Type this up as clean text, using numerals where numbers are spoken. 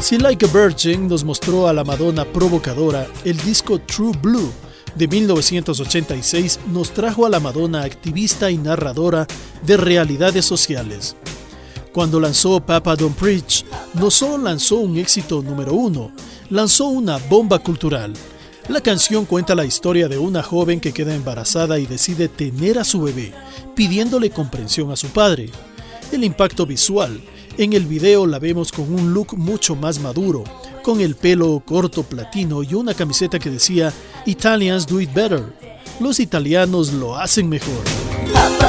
Si Like a Virgin nos mostró a la Madonna provocadora, el disco True Blue de 1986 nos trajo a la Madonna activista y narradora de realidades sociales. Cuando lanzó Papa Don't Preach, no solo lanzó un éxito número 1, lanzó una bomba cultural. La canción cuenta la historia de una joven que queda embarazada y decide tener a su bebé, pidiéndole comprensión a su padre. El impacto visual: en el video la vemos con un look mucho más maduro, con el pelo corto platino y una camiseta que decía "Italians do it better", los italianos lo hacen mejor.